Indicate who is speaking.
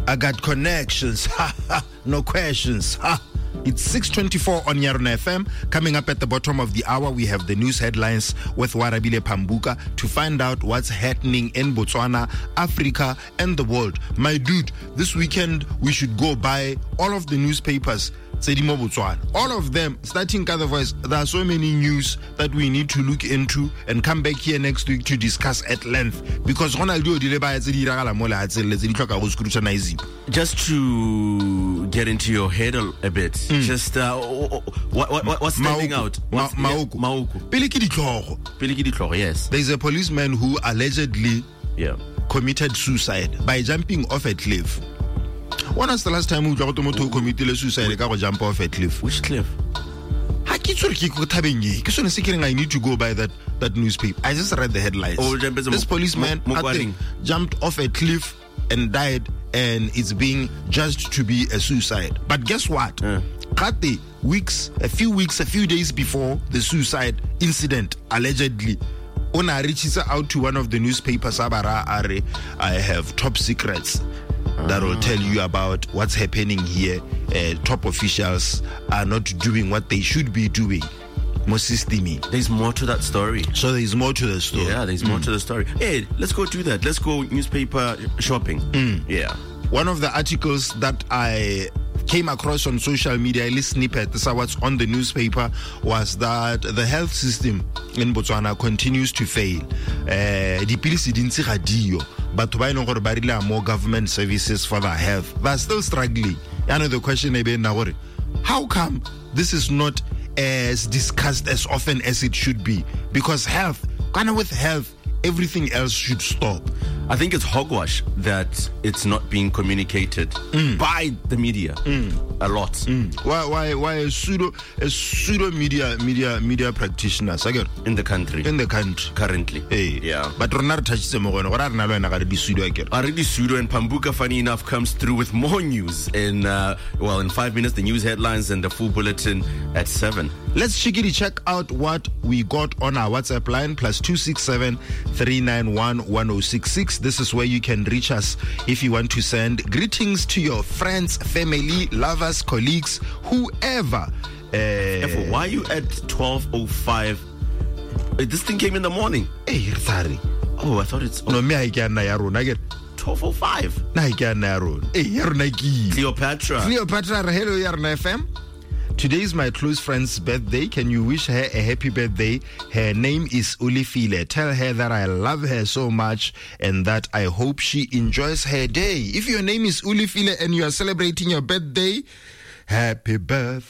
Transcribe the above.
Speaker 1: I got connections. Ha ha. No questions. Ha. It's 6:24 on Yarona FM. Coming up at the bottom of the hour, we have the news headlines with Warabile Pambuka to find out what's happening in Botswana, Africa, and the world. My dude, this weekend we should go buy all of the newspapers. All of them, starting otherwise, there are so many news that we need to look into and come back here next week to discuss at length. Because
Speaker 2: just to get into your head a bit, just what's standing out?
Speaker 1: Mauku.
Speaker 2: Yes.
Speaker 1: There's a policeman who allegedly committed suicide by jumping off a cliff. When was the last time you committed suicide or jump off a cliff?
Speaker 2: Which cliff?
Speaker 1: I need to go by that newspaper. I just read the headlines. This policeman jumped off a cliff and died, and it's being judged to be a suicide. But guess what? A few days before the suicide incident, allegedly, Ona reaches out to one of the newspapers, I have top secrets that will tell you about what's happening here. Top officials are not doing what they should be doing.
Speaker 2: There's more to that story.
Speaker 1: So there's more to the story.
Speaker 2: Yeah, there's more to the story. Hey, let's go do that. Let's go newspaper shopping. Yeah.
Speaker 1: One of the articles that I came across on social media, a little snippet, this is what's on the newspaper, was that the health system in Botswana continues to fail. But why not more government services for their health? They're still struggling. I know the question, how come this is not as discussed as often as it should be? Because with health, everything else should stop.
Speaker 2: I think it's hogwash that it's not being communicated by the media a lot.
Speaker 1: Why a pseudo media practitioners
Speaker 2: in the country currently? Yeah,
Speaker 1: but already pseudo,
Speaker 2: and Pambuka, funny enough, comes through with more news in 5 minutes, the news headlines and the full bulletin at 7.
Speaker 1: Let's check out what we got on our WhatsApp line, +267 391 1066. This is where you can reach us if you want to send greetings to your friends, family, lovers, colleagues, whoever.
Speaker 2: Why are you at 12:05? This thing came in the morning.
Speaker 1: Hey, sorry.
Speaker 2: Oh, I thought it's...
Speaker 1: No, me I can na yaro na get
Speaker 2: 12:05.
Speaker 1: Na I can na yaro. Hey, yaro na ki.
Speaker 2: Cleopatra,
Speaker 1: hello Yarona FM. Today is my close friend's birthday. Can you wish her a happy birthday? Her name is Ulifile. Tell her that I love her so much and that I hope she enjoys her day. If your name is Ulifile and you are celebrating your birthday, happy birthday.